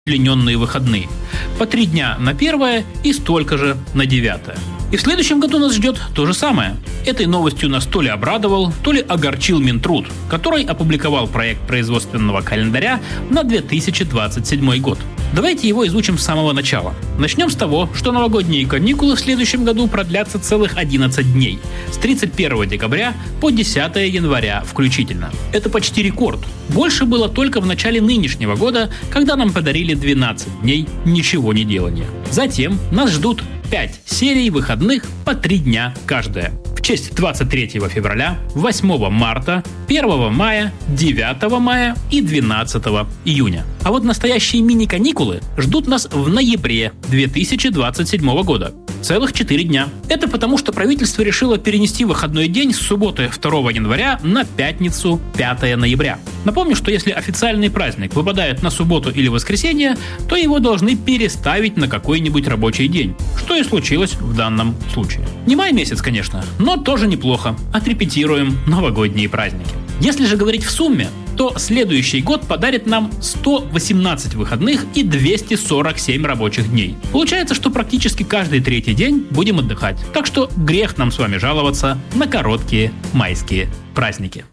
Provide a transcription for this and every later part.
удлиненные выходные. По 3 дня на 1 и столько же на 9. И в следующем году нас ждет то же самое. Этой новостью нас то ли обрадовал, то ли огорчил Минтруд, который опубликовал проект производственного календаря на 2027 год. Давайте его изучим с самого начала. Начнем с того, что новогодние каникулы в следующем году продлятся целых 11 дней. С 31 декабря по 10 января включительно. Это почти рекорд. Больше было только в начале нынешнего года, когда нам подарили 12 дней ничего не делания. Затем нас ждут 5 серий выходных по 3 дня каждая. В честь 23 февраля, 8 марта, 1 мая, 9 мая и 12 июня. А вот настоящие мини-каникулы ждут нас в ноябре 2027 года. Целых 4 дня. Это потому, что правительство решило перенести выходной день с субботы 2 января на пятницу 5 ноября. Напомню, что если официальный праздник выпадает на субботу или воскресенье, то его должны переставить на какой-нибудь рабочий день, что и случилось в данном случае. Не май месяц, конечно, но тоже неплохо. Отрепетируем новогодние праздники. Если же говорить в сумме, то следующий год подарит нам 118 выходных и 247 рабочих дней. Получается, что практически каждый 3-й день будем отдыхать. Так что грех нам с вами жаловаться на короткие майские праздники.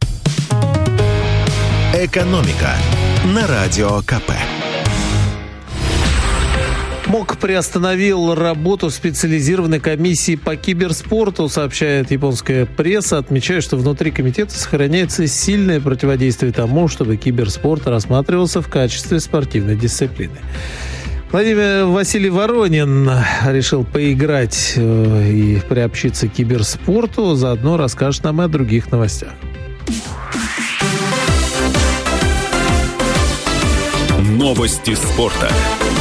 Экономика на Радио КП. МОК приостановил работу специализированной комиссии по киберспорту, сообщает японская пресса, отмечая, что внутри комитета сохраняется сильное противодействие тому, чтобы киберспорт рассматривался в качестве спортивной дисциплины. Василий Воронин решил поиграть и приобщиться к киберспорту, заодно расскажет нам и о других новостях. Новости спорта.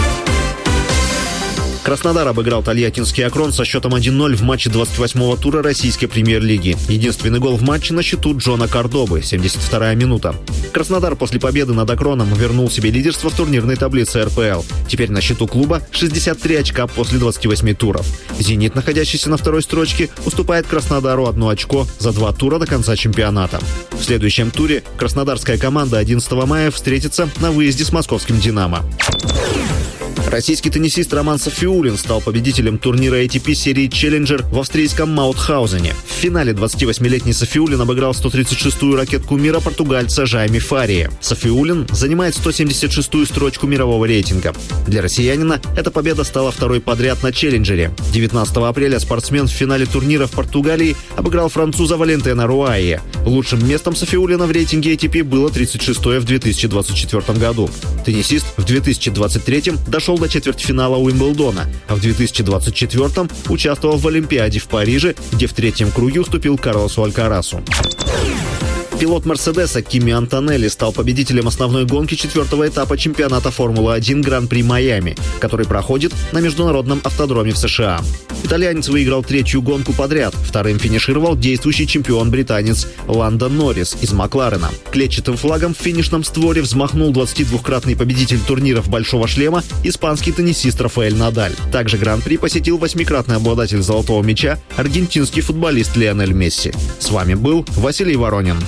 Краснодар обыграл Тольяттинский Акрон со счетом 1-0 в матче 28-го тура российской премьер-лиги. Единственный гол в матче на счету Джона Кордобы, 72-я минута. Краснодар после победы над Акроном вернул себе лидерство в турнирной таблице РПЛ. Теперь на счету клуба 63 очка после 28 туров. «Зенит», находящийся на второй строчке, уступает Краснодару 1 очко за 2 тура до конца чемпионата. В следующем туре краснодарская команда 11 мая встретится на выезде с московским «Динамо». Российский теннисист Роман Сафиуллин стал победителем турнира ATP серии «Челленджер» в австрийском Маутхаузене. В финале 28-летний Сафиуллин обыграл 136-ю ракетку мира португальца Жайми Фария. Сафиуллин занимает 176-ю строчку мирового рейтинга. Для россиянина эта победа стала второй подряд на «Челленджере». 19 апреля спортсмен в финале турнира в Португалии обыграл француза Валентена Руайе. Лучшим местом Сафиуллина в рейтинге ATP было 36-е в 2024 году. Теннисист в 2023-м дошел до четвертьфинала Уимблдона, а в 2024-м участвовал в Олимпиаде в Париже, где в 3-м круге уступил Карлосу Алькарасу. Пилот «Мерседеса» Кими Антонелли стал победителем основной гонки 4-го этапа чемпионата Формулы-1 Гран-при Майами, который проходит на международном автодроме в США. Итальянец выиграл 3-ю гонку подряд. Вторым финишировал действующий чемпион-британец Ландо Норрис из Макларена. Клетчатым флагом в финишном створе взмахнул 22-кратный победитель турниров «Большого шлема» испанский теннисист Рафаэль Надаль. Также Гран-при посетил 8-кратный обладатель «Золотого мяча» аргентинский футболист Лионель Месси. С вами был Василий Воронин.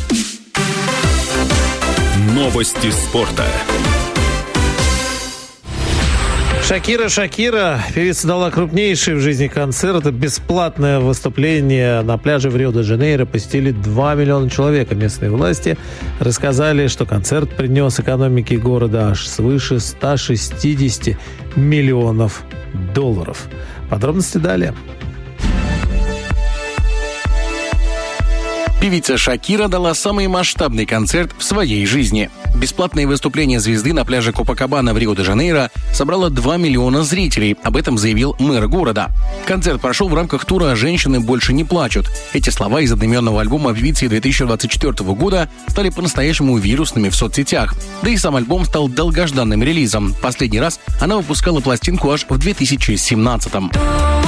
Новости спорта. Шакира. Певица дала крупнейший в жизни концерт. Бесплатное выступление на пляже в Рио-де-Жанейро посетили 2 миллиона человек. Местные власти рассказали, что концерт принес экономике города аж свыше 160 миллионов долларов. Подробности далее. Певица Шакира дала самый масштабный концерт в своей жизни. Бесплатное выступление звезды на пляже Копакабана в Рио-де-Жанейро собрало 2 миллиона зрителей. Об этом заявил мэр города. Концерт прошел в рамках тура «Женщины больше не плачут». Эти слова из одноименного альбома певицы 2024 года стали по-настоящему вирусными в соцсетях. Да и сам альбом стал долгожданным релизом. Последний раз она выпускала пластинку аж в 2017-м.